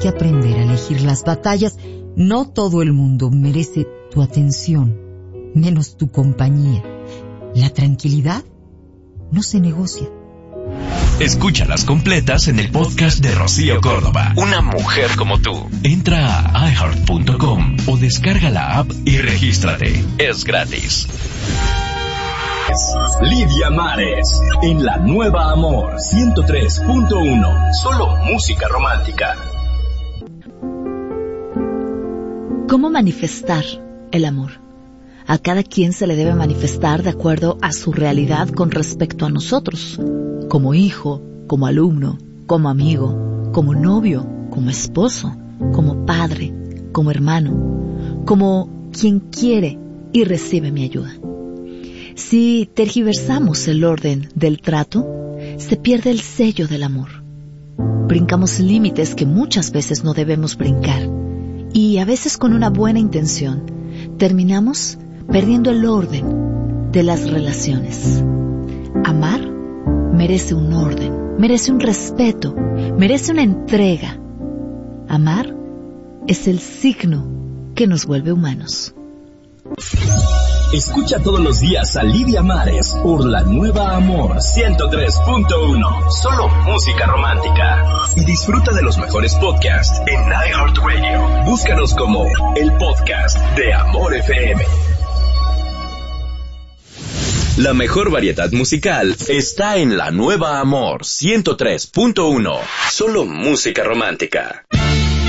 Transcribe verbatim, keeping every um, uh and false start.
que aprender a elegir las batallas. No todo el mundo merece tu atención, menos tu compañía. La tranquilidad no se negocia. Escúchalas completas en el podcast de Rocío Córdoba. Una mujer como tú. Entra a i heart punto com o descarga la app y regístrate. Es gratis. Lidia Mares, en La Nueva Amor ciento tres punto uno. Solo música romántica. ¿Cómo manifestar el amor? A cada quien se le debe manifestar de acuerdo a su realidad con respecto a nosotros. Como hijo, como alumno, como amigo, como novio, como esposo, como padre, como hermano, como quien quiere y recibe mi ayuda. Si tergiversamos el orden del trato, se pierde el sello del amor. Brincamos límites que muchas veces no debemos brincar, y a veces con una buena intención, terminamos perdiendo el orden de las relaciones. Amar merece un orden, merece un respeto, merece una entrega. Amar es el signo que nos vuelve humanos. Escucha todos los días a Lidia Mares por La Nueva Amor ciento tres punto uno. Solo música romántica. Y disfruta de los mejores podcasts en iHeartRadio. Búscanos como el podcast de Amor F M. La mejor variedad musical está en La Nueva Amor ciento tres punto uno. Solo música romántica.